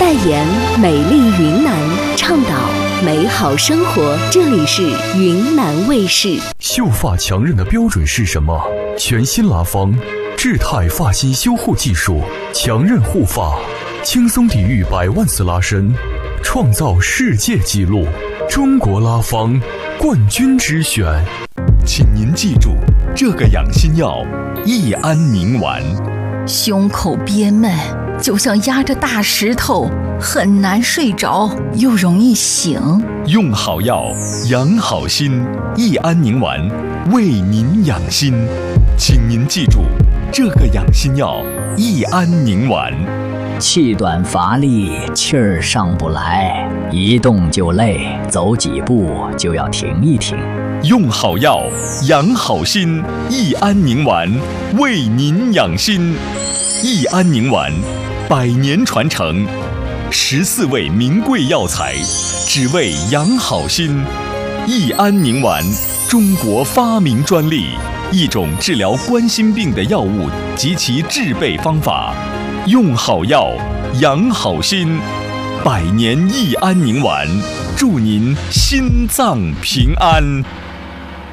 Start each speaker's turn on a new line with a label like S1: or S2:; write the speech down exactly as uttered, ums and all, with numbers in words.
S1: 代言美丽云南，倡导美好生活。这里是云南卫视。
S2: 秀发强韧的标准是什么？全新拉芳智泰发型修护技术，强韧护发，轻松抵御百万次拉伸，创造世界纪录。中国拉芳冠军之选。请您记住这个养心药：益安宁丸。
S3: 胸口憋闷，就像压着大石头，很难睡着，又容易醒。
S2: 用好药，养好心。益安宁丸为您养心。请您记住这个养心药：益安宁丸。
S4: 气短乏力，气儿上不来，一动就累，走几步就要停一停。
S2: 用好药，养好心。益安宁丸为您养心。益安宁丸百年传承，十四味名贵药材，只为养好心。益安宁丸，中国发明专利，一种治疗冠心病的药物及其制备方法。用好药，养好心。百年益安宁丸，祝您心脏平安。